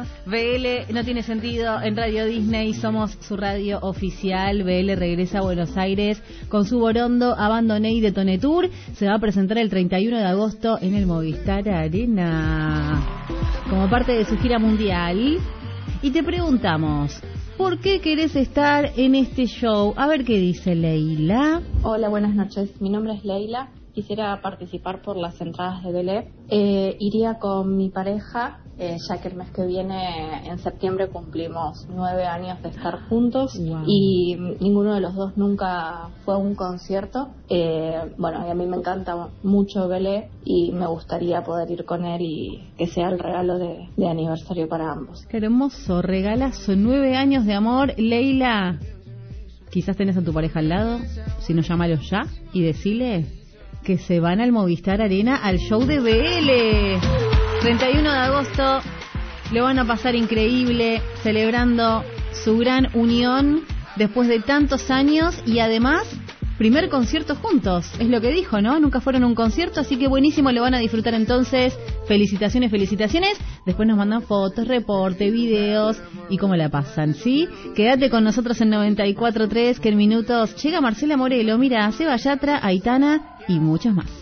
BL no tiene sentido en Radio Disney, somos su radio oficial. BL regresa a Buenos Aires con su Borondo Abandonné de Tone Tour. Se va a presentar el 31 de agosto en el Movistar Arena como parte de su gira mundial. Y te preguntamos, ¿por qué querés estar en este show? A ver qué dice Leila. Hola, buenas noches. Mi nombre es Leila. Quisiera participar por las entradas de Belé. Iría con mi pareja, ya que el mes que viene, en septiembre, cumplimos 9 años de estar juntos. Wow. Y ninguno de los dos nunca fue a un concierto. Bueno, y a mí me encanta mucho Belé y me gustaría poder ir con él y que sea el regalo de aniversario para ambos. Qué hermoso regalazo, 9 años de amor. Leila, quizás tenés a tu pareja al lado, si no, llámalos ya y decile que se van al Movistar Arena al show de BL. 31 de agosto, lo van a pasar increíble, celebrando su gran unión después de tantos años y además, primer concierto juntos, es lo que dijo, ¿no? Nunca fueron a un concierto, así que buenísimo, lo van a disfrutar entonces. Felicitaciones, felicitaciones. Después nos mandan fotos, reporte, videos y cómo la pasan, ¿sí? Quédate con nosotros en 94.3, que en minutos llega Marcela Morelo, mira, Seba Yatra, Aitana y muchos más.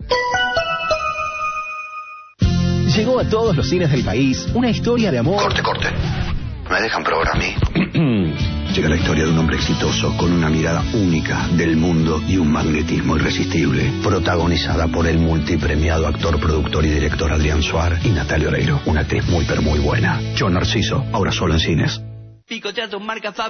Llegó a todos los cines del país una historia de amor. Corte. Me dejan probar a mí. Llega la historia de un hombre exitoso con una mirada única del mundo y un magnetismo irresistible, protagonizada por el multipremiado actor, productor y director Adrián Suar y Natalia Oreiro, una actriz muy pero muy buena. Yo Narciso, ahora solo en cines. Picoteato marca